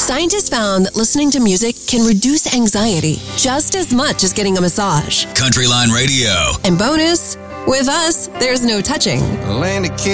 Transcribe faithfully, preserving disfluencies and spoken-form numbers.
Scientists found that listening to music can reduce anxiety just as much as getting a massage. Countryline Radio. And bonus, with us, there's no touching. Land of